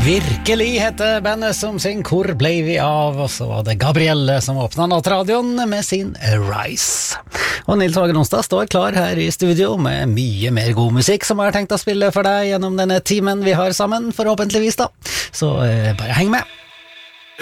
Virkelig heter bandet som synger Hvor ble vi av? Og så var det Gabrielle som åpnet nattradioen med sin Rise. Og Nils Hagen Onsdag står klar her i studio med mye mer god musikk som jeg har tenkt å spille for deg gjennom denne timen vi har sammen, forhåpentligvis da. Så bare heng med!